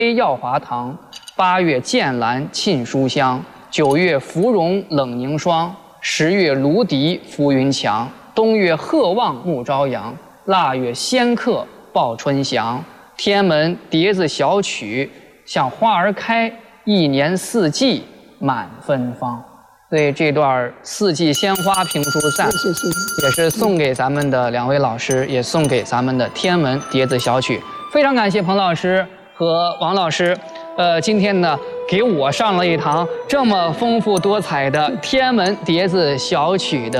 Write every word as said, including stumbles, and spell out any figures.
耀华堂，八月剑兰沁书香，九月芙蓉冷凝霜，十月芦笛浮云墙，冬月鹤望暮朝阳，腊月仙客报春祥。天安门蝶子小曲，像花儿开，一年四季满芬芳。所以这段四季鲜花评书散， 谢谢， 也是送给咱们的两位老师，也送给咱们的天安门蝶子小曲。非常感谢彭老师和王老师，呃，今天呢给我上了一堂这么丰富多彩的天安门蝶子小曲的。